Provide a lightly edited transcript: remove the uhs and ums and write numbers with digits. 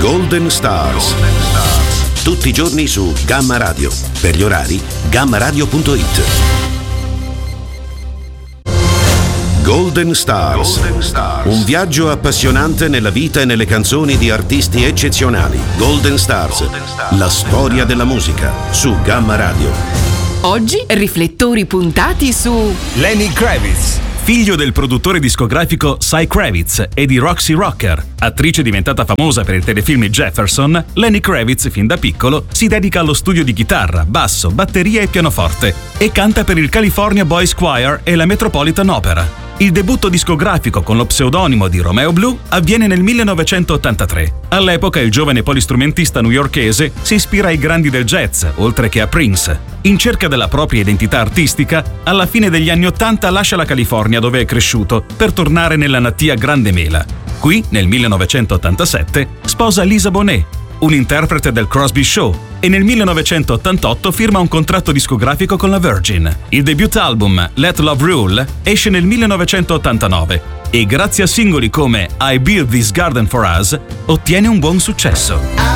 Golden Stars. Tutti i giorni su Gamma Radio. Per gli orari, gammaradio.it. Golden Stars. Un viaggio appassionante nella vita e nelle canzoni di artisti eccezionali. Golden Stars. La storia della musica su Gamma Radio. Oggi riflettori puntati su Lenny Kravitz, figlio del produttore discografico Cy Kravitz e di Roxy Rocker. Attrice diventata famosa per il telefilm Jefferson, Lenny Kravitz fin da piccolo si dedica allo studio di chitarra, basso, batteria e pianoforte e canta per il California Boys Choir e la Metropolitan Opera. Il debutto discografico con lo pseudonimo di Romeo Blue avviene nel 1983. All'epoca il giovane polistrumentista newyorkese si ispira ai grandi del jazz, oltre che a Prince. In cerca della propria identità artistica, alla fine degli anni '80 lascia la California dove è cresciuto per tornare nella natia Grande Mela. Qui, nel 1987, sposa Lisa Bonet, un interprete del Crosby Show, e nel 1988 firma un contratto discografico con la Virgin. Il debut album Let Love Rule esce nel 1989 e grazie a singoli come I Built This Garden For Us ottiene un buon successo.